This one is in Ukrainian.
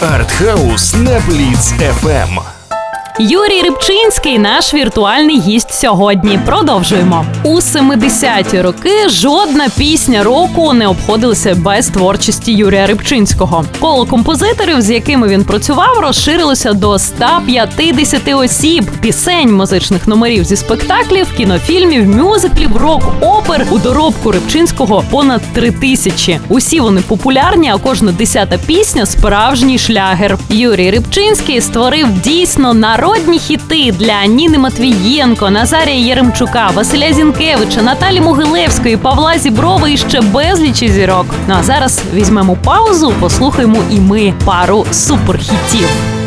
Артхаус на Бліц FM. Юрій Рибчинський – наш віртуальний гість сьогодні. Продовжуємо. У 70-ті роки жодна пісня року не обходилася без творчості Юрія Рибчинського. Коло композиторів, з якими він працював, розширилося до 150 осіб. Пісень, музичних номерів зі спектаклів, кінофільмів, мюзиклів, рок-опер. У доробку Рибчинського понад 3000. Усі вони популярні, а кожна 10-та пісня – справжній шлягер. Юрій Рибчинський створив дійсно народні хіти для Ніни Матвієнко, Назарія Яремчука, Василя Зінкевича, Наталі Могилевської, Павла Зіброва і ще безлічі зірок. Ну а зараз візьмемо паузу, послухаємо і ми пару суперхітів.